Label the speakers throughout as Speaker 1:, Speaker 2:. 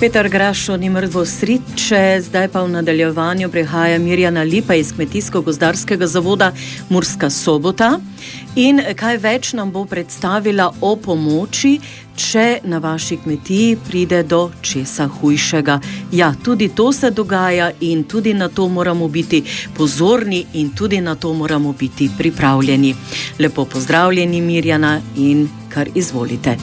Speaker 1: Petar Grašo ni mrtvo sriče, zdaj pa v nadaljevanju prihaja Mirjana Lipa iz Kmetijsko-gozdarskega zavoda Murska Sobota in kaj več nam bo predstavila o pomoči, če na vaši kmetiji pride do česa hujšega. Ja, tudi to se dogaja in tudi na to moramo biti pozorni in tudi na to moramo biti pripravljeni. Lepo pozdravljeni, Mirjana, in kar izvolite.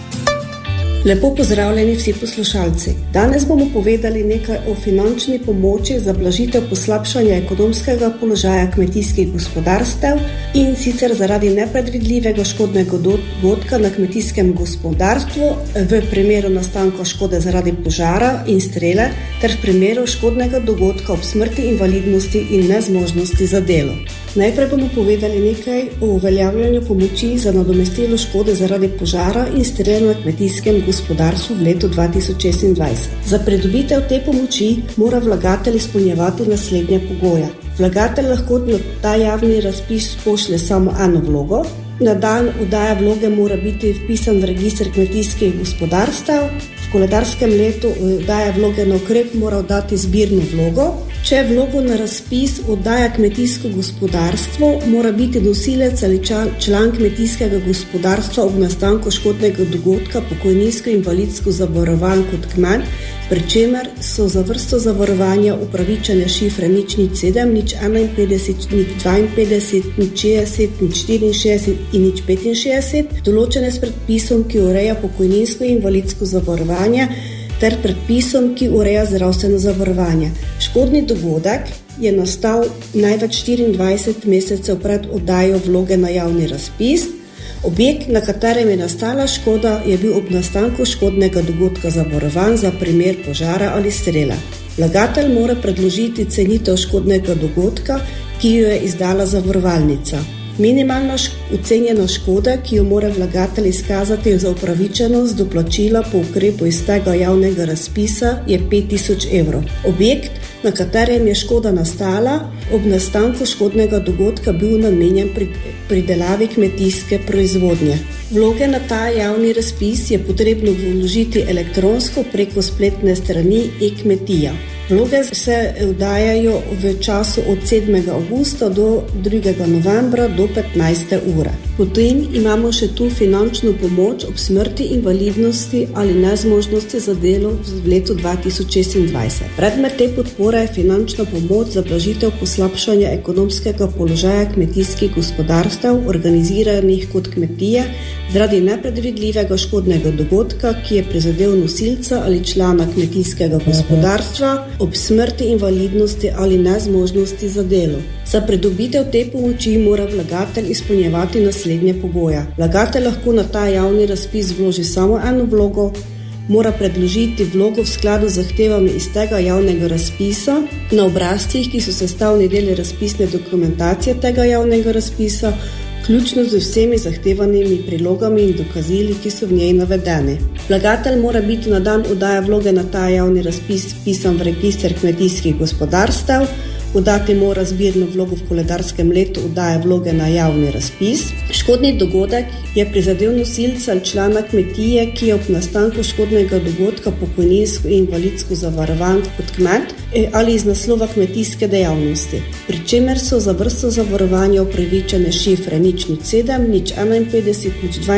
Speaker 2: Lepo pozdravljeni vsi poslušalci. Danes bomo povedali nekaj o finančni pomoči za blažitev poslabšanja ekonomskega položaja kmetijskih gospodarstev in sicer zaradi nepredvidljivega škodnega dogodka na kmetijskem gospodarstvu v primeru nastanka škode zaradi požara in strele ter v primeru škodnega dogodka ob smrti, invalidnosti in nezmožnosti za delo. Najprej bomo povedali nekaj o uveljavljanju pomoči za nadomestilo škode zaradi požara in strele na kmetijskem gospodarstvu v letu 2026. Za pridobitev te pomoči mora vlagatelj izpolnjevati naslednje pogoje. Vlagatelj lahko na ta javni razpis pošlje samo eno vlogo. Na dan oddaje vloge mora biti vpisan v register kmetijskih gospodarstev. V koledarskem letu oddaje vloge na ukrep mora oddati zbirno vlogo. Če vlogo na razpis oddaja kmetijsko gospodarstvo, mora biti nosilec ali član kmetijskega gospodarstva ob nastanku škodnega dogodka pokojninsko invalidsko zavarovan kot kmet, pri čemer so za vrsto zavarovanja upravičene šifre 07, 051, 052, 060, 064 in 065, določene s predpisom, ki ureja pokojninsko invalidsko zavarovanje, ter predpisom, ki ureja zdravstveno zavarovanje. Škodni dogodek je nastal največ 24 mesecev pred oddajo vloge na javni razpis. Objekt, na katerem je nastala škoda, je bil ob nastanku škodnega dogodka zavarovan za primer požara ali strele. Vlagatelj mora predložiti cenitev škodnega dogodka, ki jo je izdala zavarovalnica. Minimalna ocenjena škoda, ki jo mora vlagatelj izkazati za upravičenost do plačila po ukrepu iz tega javnega razpisa, je 5000 evrov. Objekt, na katerem je škoda nastala, ob nastanku škodnega dogodka bil namenjen pridelavi kmetijske proizvodnje. Vloge na ta javni razpis je potrebno vložiti elektronsko preko spletne strani e-kmetija. Vloge se oddajajo v času od 7. avgusta do 2. novembra do 15. ure. Potem imamo še tu finančno pomoč ob smrti, invalidnosti ali nezmožnosti za delo v letu 2026. Predmet te podpore je finančna pomoč za blažitev poslabšanja ekonomskega položaja kmetijskih gospodarstev, organiziranih kot kmetije, zaradi nepredvidljivega škodnega dogodka, ki je prizadel nosilca ali člana kmetijskega gospodarstva, ob smrti, invalidnosti ali nezmožnosti za delo. Za pridobitev te pomoči mora vlagatelj izpolnjevati naslednje pogoje. Vlagatelj lahko na ta javni razpis vloži samo eno vlogo, mora predložiti vlogo v skladu z zahtevami iz tega javnega razpisa na obrazcih, ki so sestavni del razpisne dokumentacije tega javnega razpisa, vključno z vsemi zahtevanimi prilogami in dokazili, ki so v njej navedeni. Vlagatelj mora biti na dan oddaje vloge na ta javni razpis vpisan v register kmetijskih gospodarstev, oddati mora zbirno vlogo v koledarskem letu oddaje vloge na javni razpis. Škodni dogodek je prizadel nosilca ali člana kmetije, ki je ob nastanku škodnega dogodka pokojninsko in invalidsko zavarovan kot kmet ali iz naslova kmetijske dejavnosti, pri čemer so za vrsto zavarovanja upravičene šifre 007, 051,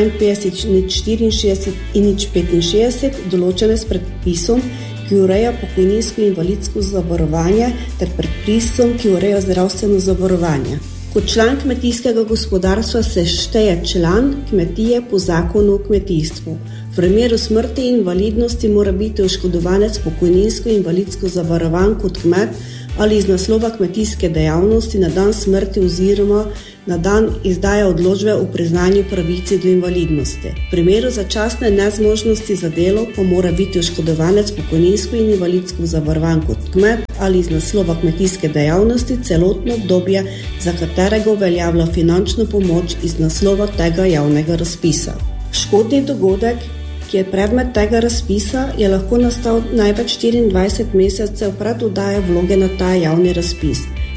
Speaker 2: 052, 064 in 065, določene s predpisom, ki ureja pokojninsko in invalidsko zavarovanje ter predpisom, ki ureja zdravstveno zavarovanje. Kot član kmetijskega gospodarstva se šteje član kmetije po zakonu o kmetijstvu. V primeru smrti in invalidnosti mora biti oškodovanec pokojninsko in invalidsko zavarovan kot kmet ali iz naslova kmetijske dejavnosti na dan smrti oziroma na dan izdaje odločbe o priznanju pravice do invalidnosti. V primeru začasne nezmožnosti za delo pa mora biti oškodovanec pokojninsko in invalidsko zavarovan kot kmet ali iz naslova kmetijske dejavnosti celotno obdobje, za katerega uveljavlja finančno pomoč iz naslova tega javnega razpisa. Škodni dogodek, ki je predmet tega razpisa, je lahko nastal največ 24 mesecev pred oddajo vloge na ta javni razpis.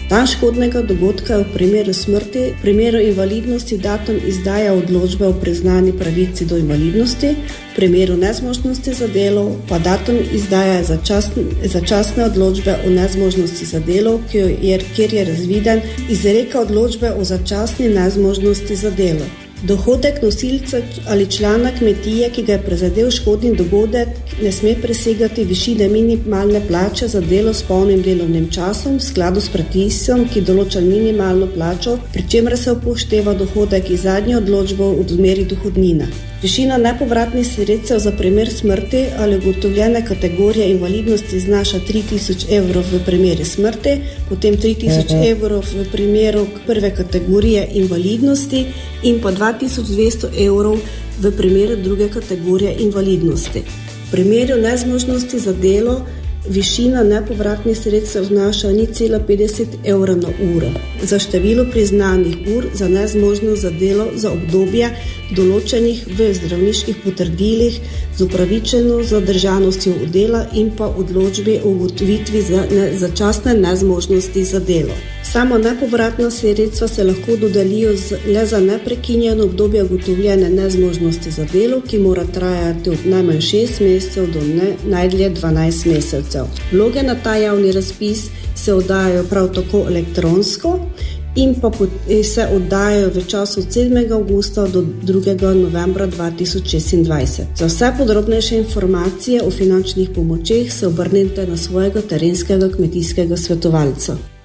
Speaker 2: Dan škodnega dogodka je v primeru smrti, v primeru invalidnosti datum izdaja odločbe o priznani pravici do invalidnosti, v primeru nezmožnosti za delo pa datum izdaja začasne odločbe o nezmožnosti za delo, kjer je razviden izreka odločbe o začasni nezmožnosti za delo. Dohodek nosilca ali člana kmetije, ki ga je prizadel škodni dogodek, ne sme presegati višine minimalne plače za delo s polnim delovnim časom v skladu s predpisom, ki določa minimalno plačo, pri čemer se upošteva dohodek iz zadnje odločbe o odmeri dohodnine. Višina nepovratnih sredstev za primer smrti ali ugotovljene kategorije invalidnosti znaša 3000 evrov v primeru smrti, potem 3000 evrov v primeru prve kategorije invalidnosti in pa 2200 evrov v primeru druge kategorije invalidnosti. V primeru nezmožnosti za delo višina nepovratnih sredstev znaša 0,50 evra na uro. Za število priznanih ur za nezmožnost za delo za obdobje določenih v zdravniških potrdilih z upravičeno zadržanostjo od dela in pa odločbi o ugotovitvi začasne nezmožnosti za delo. Samo nepovratna sredstva se lahko dodelijo le za neprekinjeno obdobje ugotovljene nezmožnosti za delo, ki mora trajati od najmanj 6 mesecev do najdlje 12 mesecev. Vloge na ta javni razpis se oddajajo prav tako elektronsko in pa se oddajajo v času od 7. avgusta do 2. novembra 2026. Za vse podrobnejše informacije o finančnih pomočeh se obrnite na svojega terenskega kmetijskega svetovalca.